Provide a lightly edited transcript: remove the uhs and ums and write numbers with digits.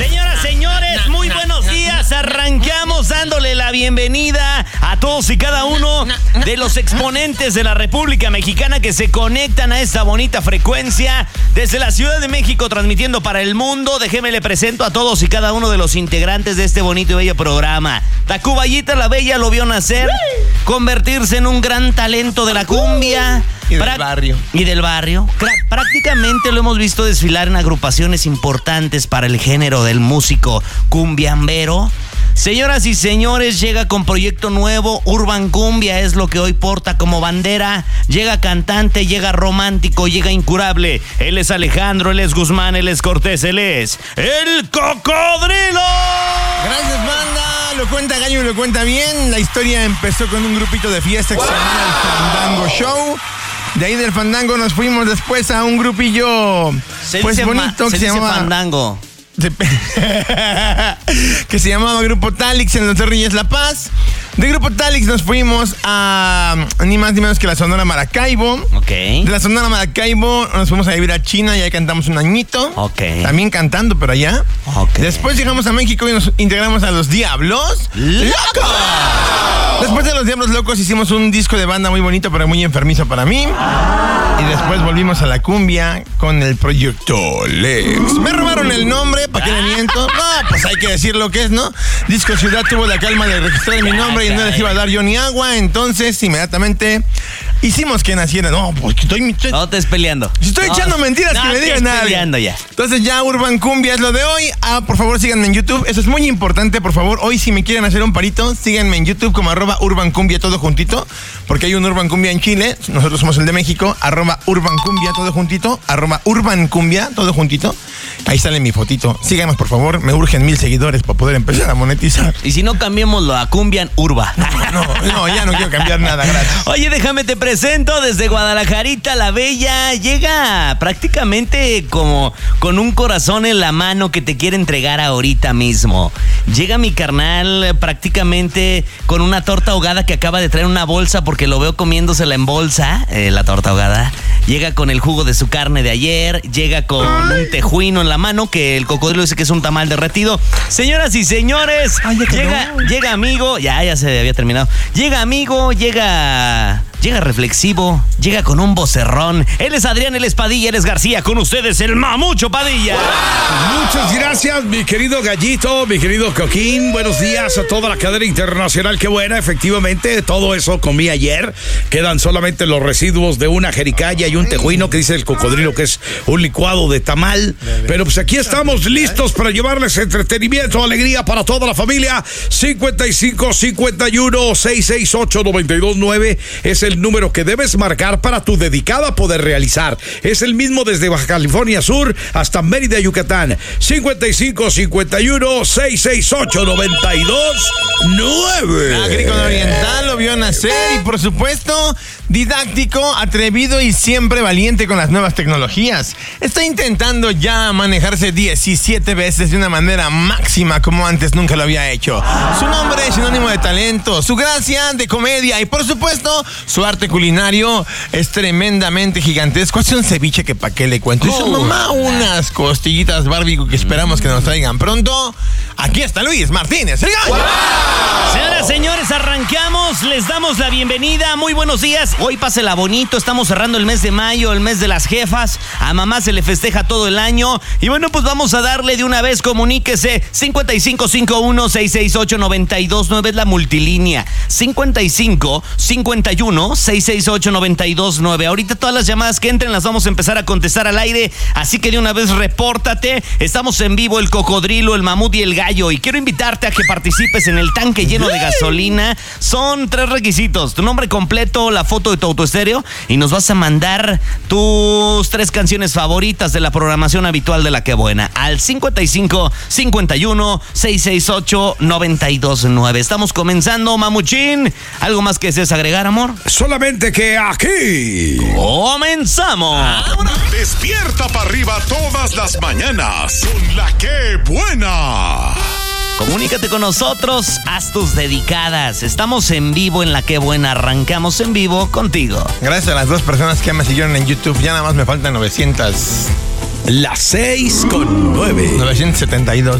Señoras, señores, muy buenos días. Arrancamos dándole la bienvenida a todos y cada uno de los exponentes de la República Mexicana que se conectan a esta bonita frecuencia desde la Ciudad de México, transmitiendo para el mundo. Déjeme le presento a todos y cada uno de los integrantes de este bonito y bello programa. Tacuballita la Bella lo vio nacer, convertirse en un gran talento de la cumbia. Y del barrio. Y del barrio. Prácticamente lo hemos visto desfilar en agrupaciones importantes para el género del músico cumbiambero. Señoras y señores, llega con proyecto nuevo. Urban Cumbia es lo que hoy porta como bandera. Llega cantante, llega romántico, llega incurable. Él es Alejandro, él es Guzmán, él es Cortés, él es el Cocodrilo. Gracias, banda. Lo cuenta Gallo y lo cuenta bien. La historia empezó con un grupito de fiesta que se llama el Fandango Show. De ahí del Fandango nos fuimos después a un grupillo bonito que se llamaba Fandango. Que se llamaba Grupo Talix en Los Reyes La Paz. De Grupo Talix nos fuimos a ni más ni menos que la Sonora Maracaibo. Ok. De la Sonora Maracaibo nos fuimos a vivir a China y ahí cantamos un añito. Ok. También cantando, pero allá. Ok. Después llegamos a México y nos integramos a Los Diablos Locos. Después de Los Diablos Locos hicimos un disco de banda muy bonito, pero muy enfermizo para mí. Y después volvimos a la cumbia con el Proyecto Lex. Me robaron el nombre, ¿para qué le miento? No, pues hay que decir lo que es, ¿no? Disco Ciudad tuvo la calma de registrar mi nombre y no les iba a dar yo ni agua. Entonces, inmediatamente hicimos que naciera. No, pues no te estés peleando. Estoy echando mentiras que me digan nada. Ya. Entonces ya Urban Cumbia es lo de hoy. Por favor, síganme en YouTube. Eso es muy importante, por favor. Hoy, si me quieren hacer un parito, síganme en YouTube como @Urban Cumbia, todo juntito. Porque hay un Urban Cumbia en Chile. Nosotros somos el de México. @Urban Cumbia, todo juntito. @Urban Cumbia, todo juntito. Ahí sale mi fotito. Síganos, por favor. Me urgen 1000 seguidores para poder empezar a monetizar. Y si no, cambiémoslo a Cumbian Urba. No, ya no quiero cambiar nada, gracias. Oye, déjame te presento desde Guadalajarita la Bella. Llega prácticamente como con un corazón en la mano que te quiere entregar ahorita mismo. Llega mi carnal prácticamente con una torta ahogada que acaba de traer una bolsa porque lo veo comiéndosela en bolsa, la torta ahogada. Llega con el jugo de su carne de ayer, llega con un tejuino en la mano que el Cocodrilo dice que es un tamal derretido. Señoras y señores, llega amigo, ya se había terminado. Llega amigo, llega reflexivo, llega con un vocerrón. Él es Adrián, él es Padilla, él es García. Con ustedes el Mamucho Padilla. Muchas gracias, mi querido Gallito, mi querido Coquín. Buenos días a toda la cadena internacional. Qué buena, efectivamente, todo eso comí ayer. Quedan solamente los residuos de una jericaya y un tejuino que dice el Cocodrilo que es un licuado de tamal. Pero pues aquí estamos listos para llevarles entretenimiento, alegría para toda la familia. 55 51 668 929 es el número que debes marcar para tu dedicada poder realizar. Es el mismo desde Baja California Sur hasta Mérida, Yucatán. 55 51 668 929. Agrícola Oriental lo vio nacer y, por supuesto, didáctico, atrevido y siempre valiente con las nuevas tecnologías. Está intentando ya manejarse 17 veces de una manera máxima como antes nunca lo había hecho. Su nombre es sinónimo de talento, su gracia de comedia y, por supuesto, su arte culinario es tremendamente gigantesco. Hace un ceviche que pa' qué le cuento. Y su mamá unas costillitas barbecue que esperamos que nos traigan pronto. Aquí está Luis Martínez. ¡Wow! Señoras, señores, arrancamos. Les damos la bienvenida. Muy buenos días. Hoy pásela bonito. Estamos cerrando el mes de mayo, el mes de las jefas. A mamá se le festeja todo el año. Y bueno, pues vamos a darle de una vez. Comuníquese. 55 51 668 929 es la multilínea. 55 51 668 929. Ahorita todas las llamadas que entren las vamos a empezar a contestar al aire. Así que de una vez repórtate. Estamos en vivo el Cocodrilo, el Mamut y el Gallo. Y quiero invitarte a que participes en el tanque lleno de gasolina. Son 3 requisitos: tu nombre completo, la foto de tu autoestéreo, y nos vas a mandar tus 3 canciones favoritas de la programación habitual de La Qué Buena al 55 51 668 929. Estamos comenzando, Mamuchín. ¿Algo más que desees agregar, amor? Solamente que aquí comenzamos. Despierta para arriba todas las mañanas con La Qué Buena. Comunícate con nosotros, haz tus dedicadas. Estamos en vivo en La Qué Buena. Arrancamos en vivo contigo. Gracias a las 2 personas que me siguieron en YouTube. Ya nada más me faltan 900. Las 6:09. 972.